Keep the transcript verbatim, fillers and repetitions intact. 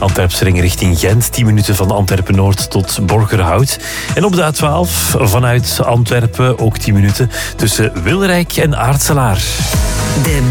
Antwerpse richting Gent, tien minuten van Antwerpen-Noord tot Borgerhout. En op de A twaalf vanuit Antwerpen ook tien minuten tussen Wilrijk en Aartselaar. De